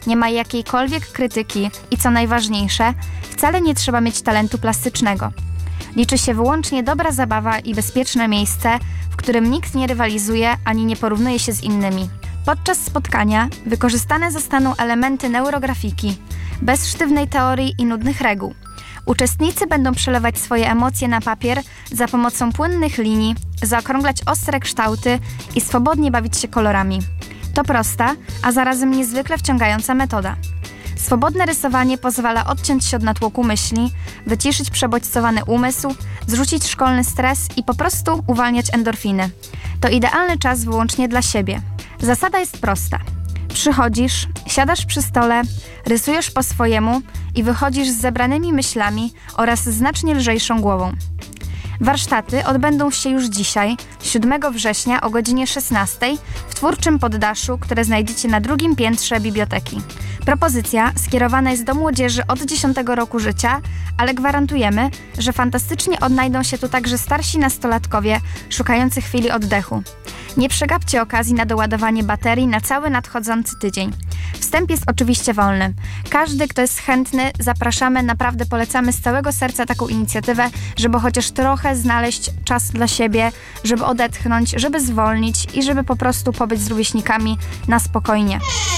nie ma jakiejkolwiek krytyki i co najważniejsze, wcale nie trzeba mieć talentu plastycznego. Liczy się wyłącznie dobra zabawa i bezpieczne miejsce, w którym nikt nie rywalizuje ani nie porównuje się z innymi. Podczas spotkania wykorzystane zostaną elementy neurografiki, bez sztywnej teorii i nudnych reguł. Uczestnicy będą przelewać swoje emocje na papier za pomocą płynnych linii, zaokrąglać ostre kształty i swobodnie bawić się kolorami. To prosta, a zarazem niezwykle wciągająca metoda. Swobodne rysowanie pozwala odciąć się od natłoku myśli, wyciszyć przebodźcowany umysł, zrzucić szkolny stres i po prostu uwalniać endorfiny. To idealny czas wyłącznie dla siebie. Zasada jest prosta. Przychodzisz, siadasz przy stole, rysujesz po swojemu i wychodzisz z zebranymi myślami oraz znacznie lżejszą głową. Warsztaty odbędą się już dzisiaj, 7 września o godzinie 16 w twórczym poddaszu, które znajdziecie na drugim piętrze biblioteki. Propozycja skierowana jest do młodzieży od 10 roku życia, ale gwarantujemy, że fantastycznie odnajdą się tu także starsi nastolatkowie szukający chwili oddechu. Nie przegapcie okazji na doładowanie baterii na cały nadchodzący tydzień. Wstęp jest oczywiście wolny. Każdy, kto jest chętny, zapraszamy, naprawdę polecamy z całego serca taką inicjatywę, żeby chociaż trochę znaleźć czas dla siebie, żeby odetchnąć, żeby zwolnić i żeby po prostu pobyć z rówieśnikami na spokojnie.